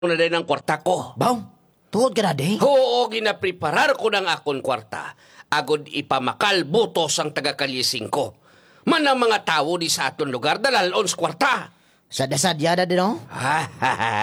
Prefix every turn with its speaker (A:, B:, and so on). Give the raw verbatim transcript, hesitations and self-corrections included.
A: na din ang kwarta ko.
B: Baw, tuod ka na, day?
A: Oo, ginapreparar ko ng akon kwarta. Agod ipamakal butos ang taga-kalising ko. Man ang mga tao di sa aton lugar dalalon sa kwarta.
B: Sa dasadyada din, oh?
A: Ha, ha, ha.